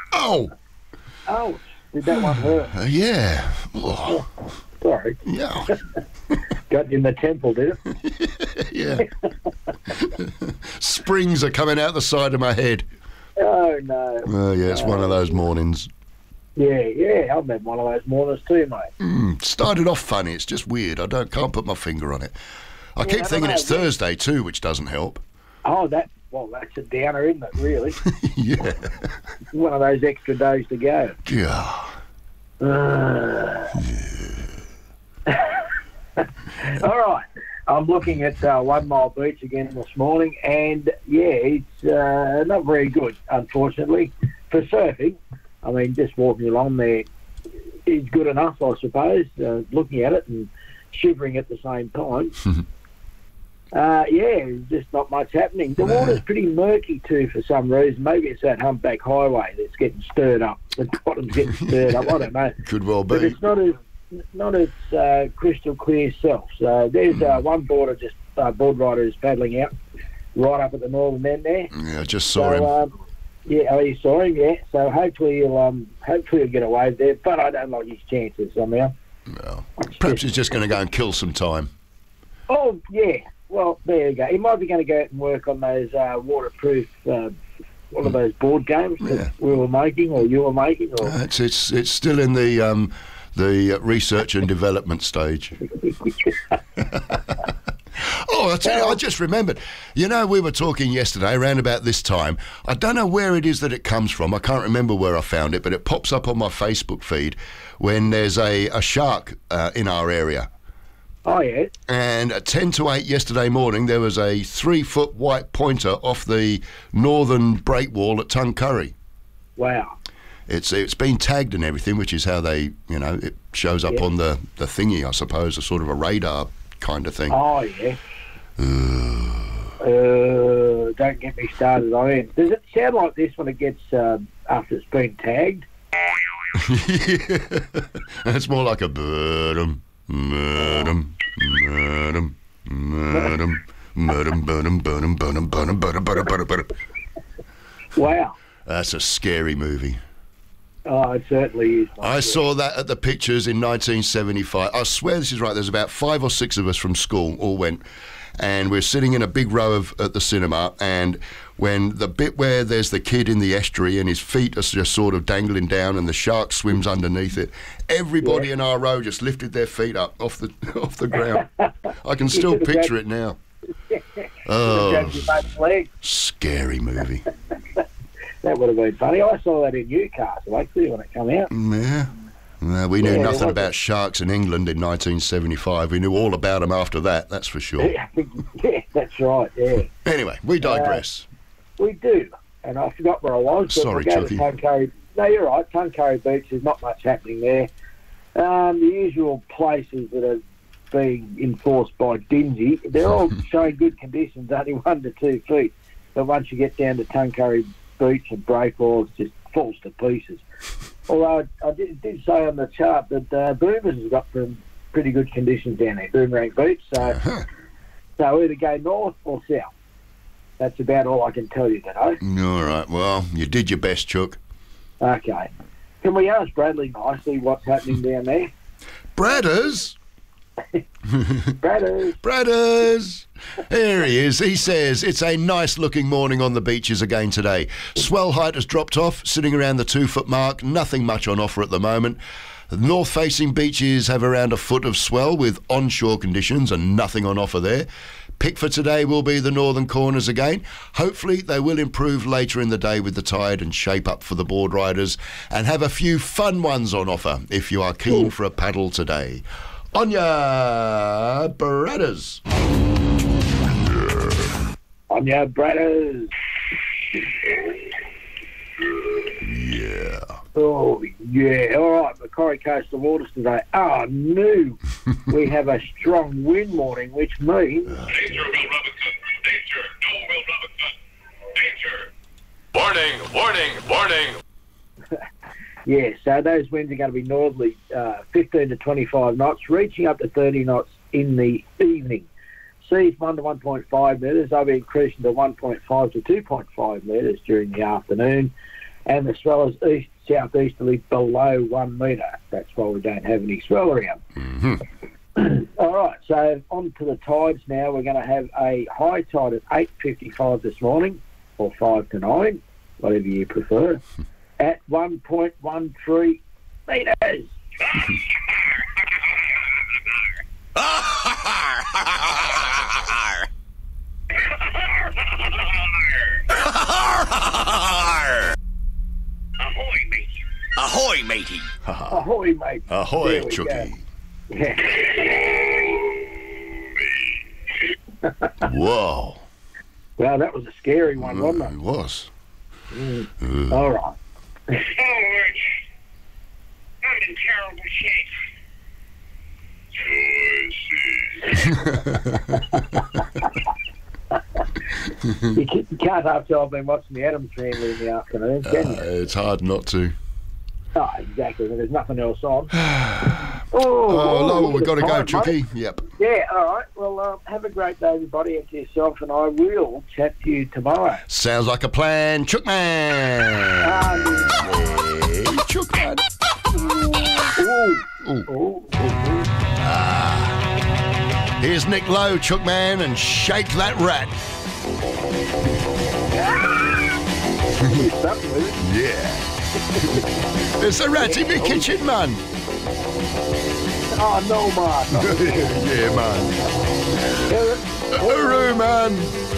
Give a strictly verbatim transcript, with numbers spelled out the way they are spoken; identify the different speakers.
Speaker 1: Oh!
Speaker 2: Oh, did that one hurt?
Speaker 1: Uh, yeah. Oh.
Speaker 2: Oh, sorry.
Speaker 1: Yeah.
Speaker 2: Got you in the temple, did it?
Speaker 1: Yeah. Springs are coming out the side of my head.
Speaker 2: Oh, no.
Speaker 1: Oh, yeah, it's one of those mornings.
Speaker 2: Yeah, yeah, I've had one of those mornings too, mate.
Speaker 1: Mm, started off funny. It's just weird. I don't can't put my finger on it. I
Speaker 2: Yeah,
Speaker 1: keep
Speaker 2: I
Speaker 1: thinking
Speaker 2: know,
Speaker 1: it's
Speaker 2: yeah.
Speaker 1: Thursday too, which doesn't help.
Speaker 2: Oh, that, well, that's a downer, isn't it, really?
Speaker 1: Yeah.
Speaker 2: One of those extra days to go.
Speaker 1: Yeah.
Speaker 2: Uh, all right. I'm looking at uh, One Mile Beach again this morning, and, yeah, it's uh, not very good, unfortunately, for surfing. I mean, just walking along there is good enough, I suppose, uh, looking at it and shivering at the same time. uh, yeah, just not much happening. The water's pretty murky, too, for some reason. Maybe it's that humpback highway that's getting stirred up. The bottom's getting stirred up. I don't know.
Speaker 1: Could well
Speaker 2: But
Speaker 1: be.
Speaker 2: it's not as not as uh, crystal clear self. So there's uh, one boarder, just uh, board rider, is paddling out right up at the northern end there.
Speaker 1: Yeah, I just saw
Speaker 2: so,
Speaker 1: him.
Speaker 2: Um, yeah, oh, you saw him, yeah. So hopefully he'll um, hopefully he'll get a wave there. But I don't like his chances somehow.
Speaker 1: Well, perhaps he's just going to go and kill some time.
Speaker 2: Oh yeah. Well, there you go. He might be going to go out and work on those uh, waterproof. Uh, one of those board games that
Speaker 1: Yeah.
Speaker 2: we were making, or you were making, or
Speaker 1: Uh, it's it's it's still in the um, the uh, research and development stage. Oh, I tell you, I just remembered. You know, we were talking yesterday around about this time. I don't know where it is that it comes from. I can't remember where I found it, but it pops up on my Facebook feed when there's a, a shark uh, in our area.
Speaker 2: oh yeah.
Speaker 1: And at ten to eight yesterday morning, there was a three-foot white pointer off the northern breakwall at Tuncurry.
Speaker 2: Wow.
Speaker 1: It's it's been tagged and everything, which is how they, you know, it shows up
Speaker 2: Yeah.
Speaker 1: on the, the thingy, I suppose, a sort of a radar kind of thing.
Speaker 2: Oh yeah. Uh, don't get me started on it. Does it sound like this when it gets uh, after it's been tagged?
Speaker 1: Yeah. It's more like a birdum, murdum, murdum, murdum, murdum, birdum, birdum, birdum, birdum, birdum, birdum, birdum, birdum.
Speaker 2: Wow.
Speaker 1: That's a scary movie.
Speaker 2: Oh, it certainly is.
Speaker 1: I saw that at the pictures in nineteen seventy-five. I swear this is right. There's about five or six of us from school all went, and we're sitting in a big row of at the cinema, and when the bit where there's the kid in the estuary and his feet are just sort of dangling down and the shark swims underneath it, everybody
Speaker 2: Yeah.
Speaker 1: in our row just lifted their feet up off the off the ground. I can still
Speaker 2: could've
Speaker 1: picture
Speaker 2: grabbed-
Speaker 1: it now.
Speaker 2: Grabbed
Speaker 1: Oh,
Speaker 2: your mate's leg.
Speaker 1: scary movie.
Speaker 2: That would have been funny. I saw that in Newcastle actually when it came out.
Speaker 1: Yeah. No, we knew
Speaker 2: Yeah,
Speaker 1: nothing
Speaker 2: it
Speaker 1: about
Speaker 2: was-
Speaker 1: sharks in England in nineteen seventy-five. We knew all about them after that, that's for sure.
Speaker 2: Yeah, yeah, that's right. Yeah,
Speaker 1: Anyway, we digress.
Speaker 2: we do. And I forgot where I was. But
Speaker 1: Sorry,
Speaker 2: we go
Speaker 1: Chucky.
Speaker 2: to Tuncurry. No, you're right. Tuncurry Beach. There's not much happening there. Um, the usual places that are being enforced by Dingy, they're all showing good conditions, only one to two feet. But once you get down to Tuncurry Beach and Breakwall, it just falls to pieces. Although I, I did, did say on the chart that uh, Boomers has got some pretty good conditions down there, Boomerang Beach. So,
Speaker 1: Uh-huh.
Speaker 2: so either go north or south. That's about all I can tell you today.
Speaker 1: All right, well, you did your best, Chuck.
Speaker 2: Okay. Can we ask Bradley nicely what's happening down there?
Speaker 1: Bradders?
Speaker 2: Bradley.
Speaker 1: Bradders! Here he is. He says, it's a nice looking morning on the beaches again today. Swell height has dropped off, sitting around the two foot mark. Nothing much on offer at the moment. The north facing beaches have around a foot of swell with onshore conditions and nothing on offer there. Pick for today will be the northern corners again. Hopefully they will improve later in the day with the tide and shape up for the board riders and have a few fun ones on offer if you are keen for a paddle today. On ya, Bradders.
Speaker 2: On your Bradders.
Speaker 1: Yeah.
Speaker 2: Oh, yeah. All right, Macquarie Coastal Waters today. Oh, no. We have a strong wind warning, which means...
Speaker 3: Danger, Will Robinson. Danger. No, Will Robinson. Danger. Warning, warning, warning.
Speaker 2: Yeah, so those winds are going to be northerly, uh, fifteen to twenty-five knots, reaching up to thirty knots in the evening. Seas one to one point five metres. They'll be increasing to one point five to two point five metres during the afternoon. and the swell is east southeasterly below one metre. That's why we don't have any swell around.
Speaker 1: Mm-hmm.
Speaker 2: All right, so on to the tides now. We're going to have a high tide at eight fifty-five this morning, or five to nine, whatever you prefer, at one point one three metres.
Speaker 3: Ahoy, mate.
Speaker 4: Ahoy, matey.
Speaker 2: Ahoy, mate.
Speaker 1: Ahoy,
Speaker 2: There we
Speaker 1: Chucky.
Speaker 2: go. Yeah.
Speaker 1: Whoa.
Speaker 2: Well, that was a scary one, wasn't
Speaker 1: It
Speaker 2: it?
Speaker 1: was.
Speaker 2: Mm. All right.
Speaker 3: Oh, Lord. I'm in terrible shape.
Speaker 2: You ca- you can't after I've been watching the Addams Family in the afternoon, can
Speaker 1: Uh,
Speaker 2: you?
Speaker 1: it's hard not to.
Speaker 2: Oh, exactly. There's nothing else on. oh,
Speaker 1: Oh, no,
Speaker 2: look
Speaker 1: we've
Speaker 2: at
Speaker 1: got to
Speaker 2: the
Speaker 1: go,
Speaker 2: time,
Speaker 1: Chucky.
Speaker 2: mate.
Speaker 1: Yep.
Speaker 2: Yeah, all right. Well, um, have a great day, everybody, and to yourself, and I will chat to you tomorrow.
Speaker 1: Sounds like a plan. Chuckman.
Speaker 2: Um,
Speaker 1: Hey, Chuckman.
Speaker 2: ooh,
Speaker 1: Ooh.
Speaker 2: ooh, ooh, ooh.
Speaker 1: Here's Nick Lowe, Chuckman, and Shake That Rat.
Speaker 2: Do something with it.
Speaker 1: Yeah. There's a rat in my kitchen, man.
Speaker 2: Oh, no, Mark.
Speaker 1: Yeah, man.
Speaker 2: Hear it?
Speaker 1: Hooroo, man.